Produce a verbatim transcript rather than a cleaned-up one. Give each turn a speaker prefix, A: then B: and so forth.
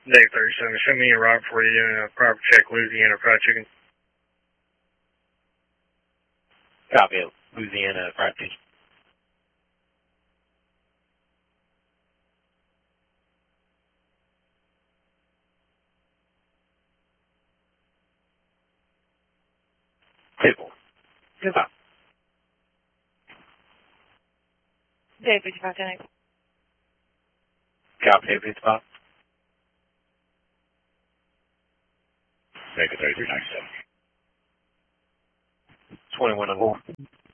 A: Dave thirty-seven, send me a route for you doing a proper check, Louisiana Fried Chicken.
B: Copy it, Louisiana Fried Chicken. Table. Goodbye.
C: Dave fifty-five ten.
B: Copy, Dave fifty-five.
D: Make it thirty-three ninety-seven.
B: twenty-one on board.